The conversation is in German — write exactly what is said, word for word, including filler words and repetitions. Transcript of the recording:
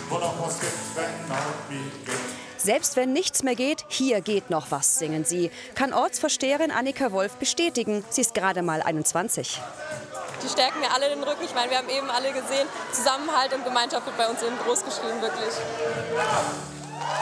wo noch was gibt, wenn auch wie geht. Selbst wenn nichts mehr geht, hier geht noch was, singen sie. Kann Ortsvorsteherin Annika Wolf bestätigen. Sie ist gerade mal einundzwanzig. Die stärken mir alle den Rücken. Ich meine, wir haben eben alle gesehen, Zusammenhalt und Gemeinschaft wird bei uns eben groß geschrieben, wirklich.